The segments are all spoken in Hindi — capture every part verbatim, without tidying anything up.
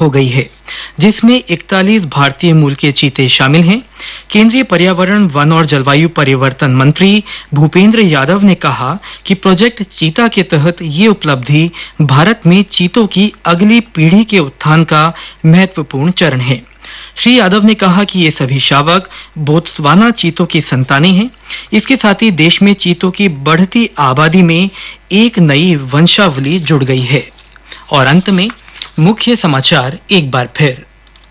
हो गई है, जिसमें इकतालीस भारतीय मूल के चीते शामिल हैं। केंद्रीय पर्यावरण, वन और जलवायु परिवर्तन मंत्री भूपेंद्र यादव ने कहा कि प्रोजेक्ट चीता के तहत ये उपलब्धि भारत में चीतों की अगली पीढ़ी के उत्थान का महत्वपूर्ण चरण है। श्री यादव ने कहा कि ये सभी शावक बोत्सवाना चीतों की संतानें हैं। इसके साथ ही देश में चीतों की बढ़ती आबादी में एक नई वंशावली जुड़ गई है। और अंत में मुख्य समाचार एक बार फिर।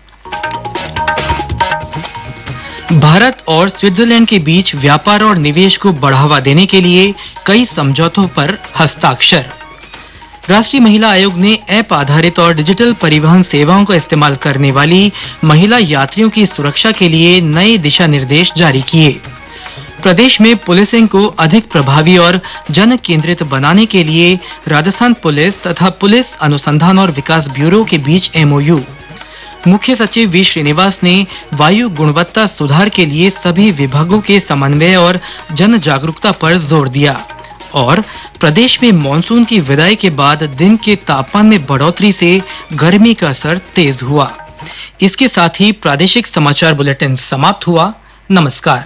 भारत और स्विट्जरलैंड के बीच व्यापार और निवेश को बढ़ावा देने के लिए कई समझौतों पर हस्ताक्षर। राष्ट्रीय महिला आयोग ने ऐप आधारित और डिजिटल परिवहन सेवाओं का इस्तेमाल करने वाली महिला यात्रियों की सुरक्षा के लिए नए दिशा निर्देश जारी किए। प्रदेश में पुलिसिंग को अधिक प्रभावी और जन केंद्रित बनाने के लिए राजस्थान पुलिस तथा पुलिस अनुसंधान और विकास ब्यूरो के बीच एमओयू। मुख्य सचिव वी श्रीनिवास ने वायु गुणवत्ता सुधार के लिए सभी विभागों के समन्वय और जन जागरूकता पर जोर दिया। और प्रदेश में मानसून की विदाई के बाद दिन के तापमान में बढ़ोतरी से गर्मी का असर तेज हुआ। इसके साथ ही प्रादेशिक समाचार बुलेटिन समाप्त हुआ। नमस्कार।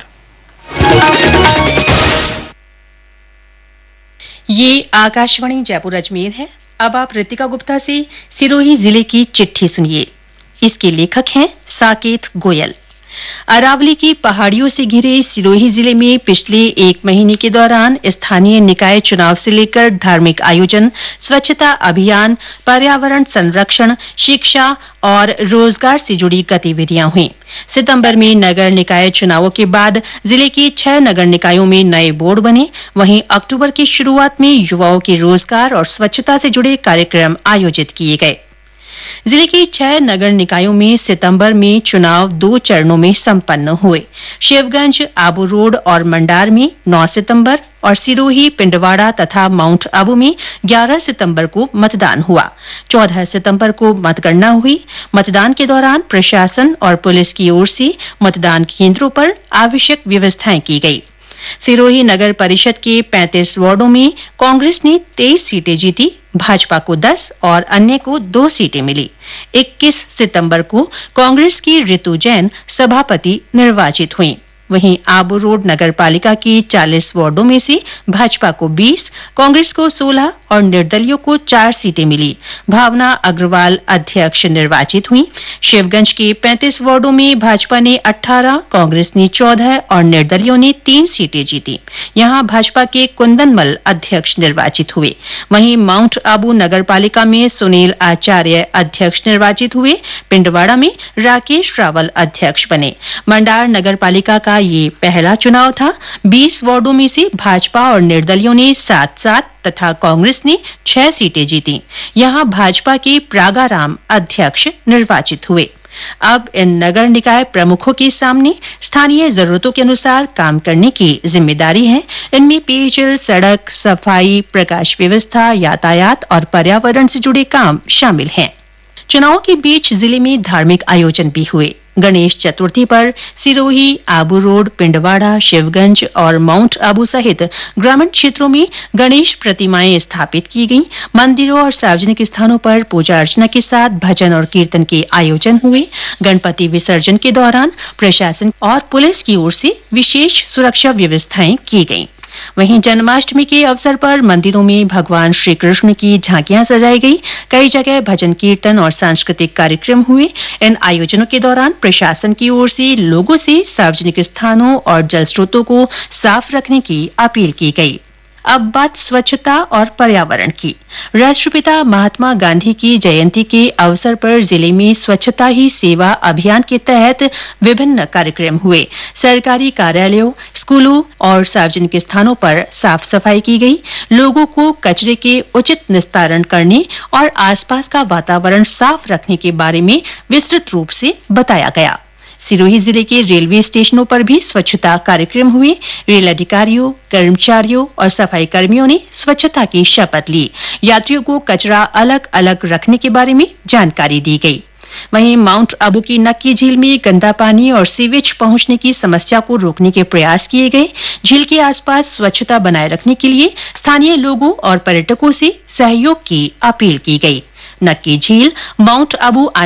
ये आकाशवाणी जयपुर अजमेर है। अब आप रितिका गुप्ता से सिरोही जिले की चिट्ठी सुनिए। इसके लेखक हैं साकेत गोयल। अरावली की पहाड़ियों से घिरे सिरोही जिले में पिछले एक महीने के दौरान स्थानीय निकाय चुनाव से लेकर धार्मिक आयोजन, स्वच्छता अभियान, पर्यावरण संरक्षण, शिक्षा और रोजगार से जुड़ी गतिविधियां हुई। सितंबर में नगर निकाय चुनावों के बाद जिले के छह नगर निकायों में नए बोर्ड बने। वहीं अक्टूबर की शुरुआत में युवाओं के रोजगार और स्वच्छता से जुड़े कार्यक्रम आयोजित किए गए। जिले के छह नगर निकायों में सितंबर में चुनाव दो चरणों में संपन्न हुए। शिवगंज, आबू रोड और मंडार में नौ सितंबर और सिरोही, पिंडवाड़ा तथा माउंट आबू में ग्यारह सितंबर को मतदान हुआ। चौदह सितंबर को मतगणना हुई। मतदान के दौरान प्रशासन और पुलिस की ओर से मतदान केंद्रों पर आवश्यक व्यवस्थाएं की गई। सिरोही नगर परिषद के पैंतीस वार्डों में कांग्रेस ने तेईस सीटें जीती, भाजपा को दस और अन्य को दो सीटें मिली। इक्कीस सितंबर को कांग्रेस की ऋतु जैन सभापति निर्वाचित हुई। वहीं आबू रोड नगर पालिका की चालीस वार्डों में से भाजपा को बीस, कांग्रेस को सोलह और निर्दलियों को चार सीटें मिली। भावना अग्रवाल अध्यक्ष निर्वाचित हुई। शिवगंज के पैंतीस वार्डों में भाजपा ने अठारह, कांग्रेस ने चौदह और निर्दलियों ने तीन सीटें जीती। यहां भाजपा के कुंदनमल अध्यक्ष निर्वाचित हुए। वहीं माउंट आबू नगर पालिका में सुनील आचार्य अध्यक्ष निर्वाचित हुए। पिंडवाड़ा में राकेश रावल अध्यक्ष बने। मंडार नगर पालिका का ये पहला चुनाव था। बीस वार्डों में से भाजपा और निर्दलियों ने सात सात तथा कांग्रेस ने छह सीटें जीती। यहां भाजपा के प्रागाराम अध्यक्ष निर्वाचित हुए। अब इन नगर निकाय प्रमुखों के सामने स्थानीय जरूरतों के अनुसार काम करने की जिम्मेदारी है। इनमें पेयजल, सड़क, सफाई, प्रकाश व्यवस्था, यातायात और पर्यावरण से जुड़े काम शामिल हैं। चुनाव के बीच जिले में धार्मिक आयोजन भी हुए। गणेश चतुर्थी पर सिरोही, आबू रोड, पिंडवाड़ा, शिवगंज और माउंट आबू सहित ग्रामीण क्षेत्रों में गणेश प्रतिमाएं स्थापित की गईं। मंदिरों और सार्वजनिक स्थानों पर पूजा अर्चना के साथ भजन और कीर्तन के आयोजन हुए। गणपति विसर्जन के दौरान प्रशासन और पुलिस की ओर से विशेष सुरक्षा व्यवस्थाएं की गईं। वहीं जन्माष्टमी के अवसर पर मंदिरों में भगवान श्री कृष्ण की झांकियां सजाई गई। कई जगह भजन कीर्तन और सांस्कृतिक कार्यक्रम हुए। इन आयोजनों के दौरान प्रशासन की ओर से लोगों से सार्वजनिक स्थानों और जल स्रोतों को साफ रखने की अपील की गई। अब बात स्वच्छता और पर्यावरण की। राष्ट्रपिता महात्मा गांधी की जयंती के अवसर पर जिले में स्वच्छता ही सेवा अभियान के तहत विभिन्न कार्यक्रम हुए। सरकारी कार्यालयों, स्कूलों और सार्वजनिक स्थानों पर साफ सफाई की गई। लोगों को कचरे के उचित निस्तारण करने और आसपास का वातावरण साफ रखने के बारे में विस्तृत रूप से बताया गया। सिरोही जिले के रेलवे स्टेशनों पर भी स्वच्छता कार्यक्रम हुए। रेल अधिकारियों, कर्मचारियों और सफाई कर्मियों ने स्वच्छता की शपथ ली। यात्रियों को कचरा अलग अलग रखने के बारे में जानकारी दी गई। वहीं माउंट आबू की नक्की झील में गंदा पानी और सीवेज पहुंचने की समस्या को रोकने के प्रयास किए गए। झील के आसपास स्वच्छता बनाए रखने के लिए स्थानीय लोगों और पर्यटकों से सहयोग की अपील की गई। नक्की झील माउंट आबू